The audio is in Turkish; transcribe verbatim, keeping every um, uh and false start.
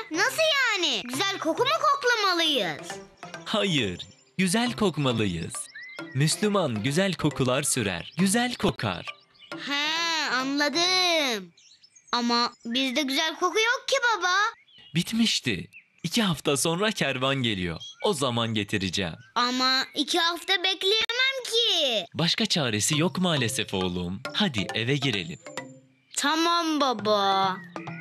Nasıl yani? Güzel koku mu koklamalıyız? Hayır, güzel kokmalıyız. Müslüman güzel kokular sürer, güzel kokar. He, anladım. Ama bizde güzel koku yok ki baba. Bitmişti. İki hafta sonra kervan geliyor. O zaman getireceğim. Ama iki hafta bekleyemem ki. Başka çaresi yok maalesef oğlum. Hadi eve girelim. Tamam baba.